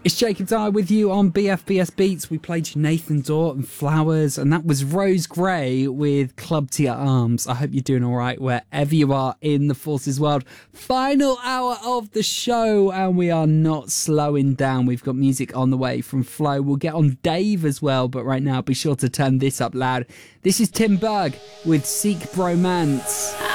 It's Jacob Dyer with you on BFBS Beats. We played you Nathan Dawe and Flowers, and that was Rose Gray with Club to Your Arms. I hope you're doing all right wherever you are in the Forces world. Final hour of the show, and we are not slowing down. We've got music on the way from Flo. We'll get on Dave as well, but right now be sure to turn this up loud. This is Tim Berg with Seek Bromance.